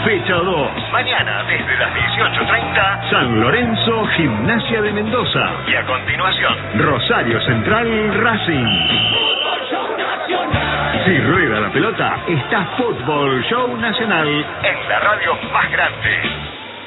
fecha 2. Mañana, desde las 18:30, San Lorenzo, Gimnasia de Mendoza. y a continuación, Rosario Central, Racing. Si rueda la pelota, está Fútbol Show Nacional en la radio más grande.